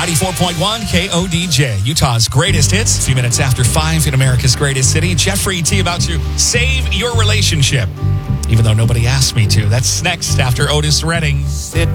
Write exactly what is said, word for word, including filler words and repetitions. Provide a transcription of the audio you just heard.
ninety-four point one K O D J, Utah's greatest hits. A few minutes after five in America's greatest city. Jeffrey T about to save your relationship, even though nobody asked me to. That's next after Otis Redding.